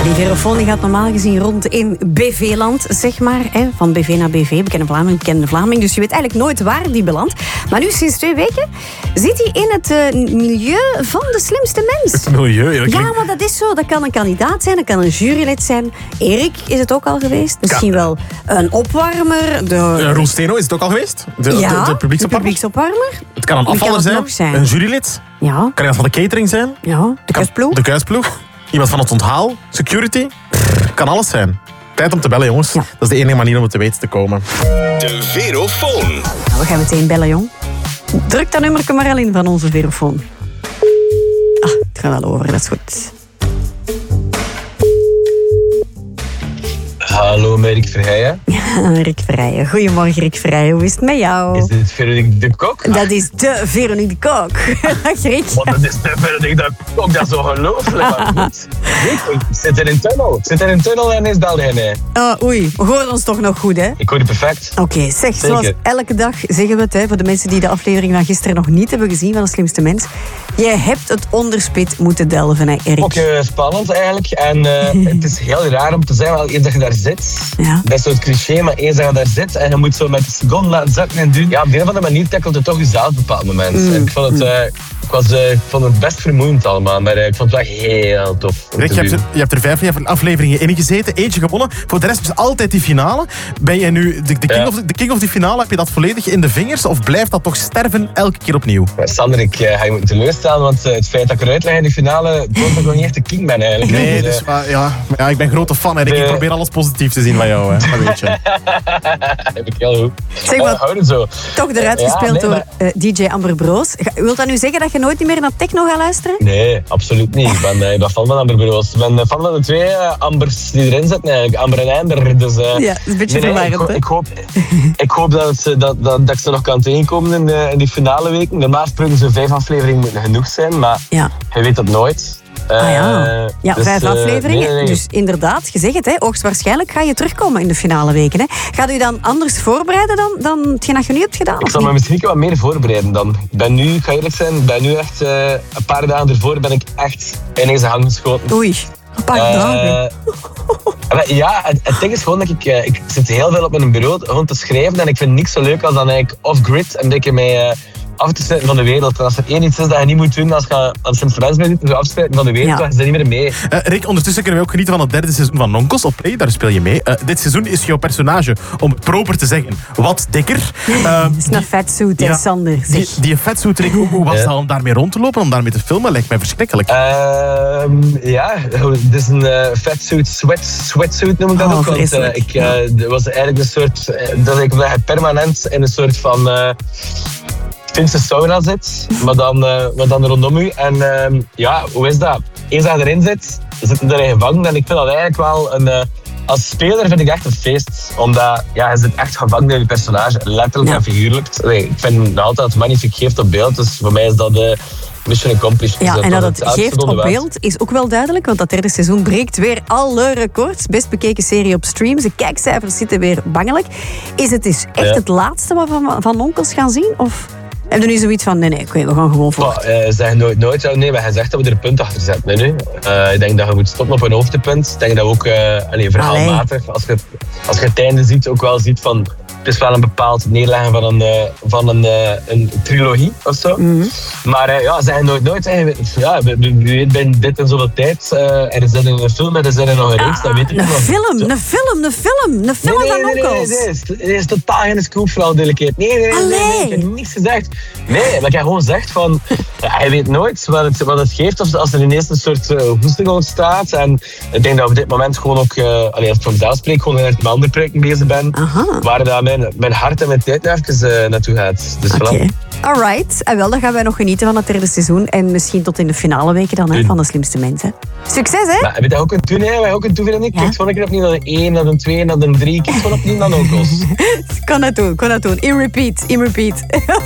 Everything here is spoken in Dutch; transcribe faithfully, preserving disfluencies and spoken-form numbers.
Die Verofoon die gaat normaal gezien rond in B V-land, zeg maar. Hè? Van B V naar B V, bekende Vlaming, bekende Vlaming. Dus je weet eigenlijk nooit waar die belandt. Maar nu, sinds twee weken, zit hij in het uh, milieu van de slimste mens. Het milieu? Ja, ja, maar dat is zo. Dat kan een kandidaat zijn, dat kan een jurylid zijn. Erik is het ook al geweest. Misschien kan. wel een opwarmer. De... Uh, Roel Steno is het ook al geweest? De, ja, de, de, de publieksopwarmer. De publieksopwarmer. Het kan een afvaller zijn, zijn, een jurylid. Ja. Kan iemand van de catering zijn. Ja, de kuisploeg. De kuisploeg. Iemand van het onthaal. Security. Kan alles zijn. Tijd om te bellen, jongens. Ja. Dat is de enige manier om het te weten te komen. De Verofoon. Nou, we gaan meteen bellen, jong. Druk dat nummer maar al in van onze Verofoon. Ah, het gaat wel over, dat is goed. Hallo, met Rick Verheijen. Ja, Rick Verheijen. Goedemorgen, Rick Verheijen. Hoe is het met jou? Is dit Veronique de Kok? Dat is de Veronique de Kok. Dag, Rick. Wat, dat is de Veronique de Kok, dat is ongelooflijk. Goed. Ik zit in een tunnel. Ik zit in een tunnel en is belde hij mij. Oh, oei, we horen ons toch nog goed, hè? Ik hoor je perfect. Oké, okay, zeg, Zeker. Zoals elke dag zeggen we het, hè, voor de mensen die de aflevering van gisteren nog niet hebben gezien van De Slimste Mens. Je hebt het onderspit moeten delven, hè, Erik? Ook uh, spannend eigenlijk. En uh, het is heel raar om te zeggen, wel eens dat je daar zit. Ja. Dat is zo'n cliché, maar eens dat je daar zit en je moet zo met de seconde laten zetten en doen. Ja, op de een of andere manier tackelt het toch jezelf op een bepaald moment. Mm. En ik vond het... Uh, Ik, was, uh, ik vond het best vermoeiend allemaal, maar uh, ik vond het wel heel tof. Rick, je hebt, er, je hebt er vijf afleveringen in gezeten, eentje gewonnen. Voor de rest is altijd die finale. Ben jij nu de, de, king, ja. of, de king of die finale, heb je dat volledig in de vingers? Of blijft dat toch sterven elke keer opnieuw? Maar Sander, ik uh, ga je moeten teleurstellen, want uh, het feit dat ik eruit leg in die finale, toont dat ik nog niet echt de king ben eigenlijk. Nee, dus, dus, uh, ja, ja, ik ben grote fan, hè. De... Ik probeer alles positief te zien van jou, hè. Dat weet je. Heb ik heel goed. Zeg wat, uh, houden zo. Toch eruit ja, gespeeld nee, door maar... uh, D J Amber Broos. Wilt dat nu zeggen dat je nooit meer naar techno gaat luisteren? Nee, absoluut niet. Ik ben, uh, ik ben fan van Amber Broos. Ik ben fan van de twee uh, Ambers die erin zitten eigenlijk. Amber en Amber. Dus, uh, ja, dat is een beetje nee, nee, verwarrend, ik, ik, hoop, ik hoop dat, het, dat, dat, dat ik ze nog kan tegenkomen in, uh, in die finale weken. Normaal gesproken zo'n vijf afleveringen moeten genoeg zijn, maar ja. je weet dat nooit. Uh, ah ja, ja dus, vijf afleveringen. Uh, nee, nee, nee. Dus inderdaad, je zegt het, hè, hoogstwaarschijnlijk ga je terugkomen in de finale weken. Hè. Gaat u dan anders voorbereiden dan, dan hetgeen dat je nu hebt gedaan? Ik zal me misschien wat meer voorbereiden dan. Ik ben nu, ik ga eerlijk zijn, ben nu echt uh, een paar dagen ervoor ben ik echt in deze hang geschoten. Oei, een paar uh, dagen. Ja, het, het ding is gewoon dat ik, uh, ik zit heel veel op mijn bureau gewoon te schrijven en ik vind niks zo leuk als dan eigenlijk off-grid een beetje mee... Uh, af te sluiten van de wereld. En als er één iets is dat je niet moet doen, als je aan de Slimste Mens bent, moet je afsluiten van de wereld, ja. dan is er niet meer mee. Uh, Rick, ondertussen kunnen we ook genieten van het derde seizoen van Nonkels op Play. Daar speel je mee. Uh, dit seizoen is jouw personage, om het proper te zeggen, wat dikker. Uh, het is een vetsuit, ja, Sander. Zeg. Die, die vetsuit, Rick, hoe was ja. dat om daarmee rond te lopen, om daarmee te filmen? Lijkt mij verschrikkelijk. Uh, ja, het is een uh, vetsuit, sweat, sweatsuit noem ik dat oh, ook. Want uh, ik uh, ja. was eigenlijk een soort, uh, dat ik permanent in een soort van... Uh, Finse sauna zit, maar dan, uh, maar dan rondom u. En uh, ja, hoe is dat? Eens dat je erin zit, zit je erin gevangen. En ik vind dat eigenlijk wel een... Uh, als speler vind ik echt een feest. Omdat ja, je zit echt gevangen in je personage. Letterlijk ja. en figuurlijk. Nee, ik vind nog altijd dat het magnifiek geeft op beeld. Dus voor mij is dat... Uh, Mission accomplished. Ja, dus en dat het het geeft op beeld is ook wel duidelijk, want dat derde seizoen breekt weer alle records. Best bekeken serie op streams. De kijkcijfers zitten weer bangelijk. Is het dus echt ja. het laatste wat we van, van Onkels gaan zien? Of heb je nu zoiets van, nee, nee, oké, we gaan gewoon voor? Uh, zeg nooit, nooit. Nee, maar hij zegt dat we er een punt achter zetten. Nee, nu. Uh, ik denk dat je moet stoppen op een hoogtepunt. Ik denk dat we ook, uh, allee, verhaalmatig, als je, als je het einde ziet, ook wel ziet van... Het is wel een bepaald neerleggen van een, uh, van een, uh, een trilogie of zo. Mm-hmm. Maar uh, ja, zeg nooit nooit. Hè. Ja, we weten binnen dit en zoveel tijd. Uh, er is in een film en er is er nog een reeks. Ah, dat weet ik een, nog. Film, een film, een film, een film nee, nee, van nee, Onkels. Nee, nee, nee, nee, is, is totaal geen scoop voor al duidelijkheid. Nee, nee, nee, nee, nee, ik heb niets gezegd. Nee, maar ik heb gewoon gezegd van... Ja, hij weet nooit wat het, wat het geeft als, als er ineens een soort uh, hoesting ontstaat. En ik denk dat we op dit moment gewoon ook... Uh, allee, als ik van mezelf spreek, gewoon met andere projecten bezig ben. Aha. Waar dat mijn, mijn hart en mijn tijd even uh, naartoe gaat. Dus okay. voilà. Alright. En wel, dan gaan wij nog genieten van het derde seizoen. En misschien tot in de finale weken dan, hè, van De Slimste Mensen. Succes, hè? Maar heb je dat ook kunnen doen, hè? Wij ook kunnen doen, ik. Ja? Kijk gewoon een keer opnieuw naar de één, naar de twee, naar de drie. Kijk gewoon opnieuw naar de Onkels. Kan dat doen, kan dat doen. In repeat, in repeat.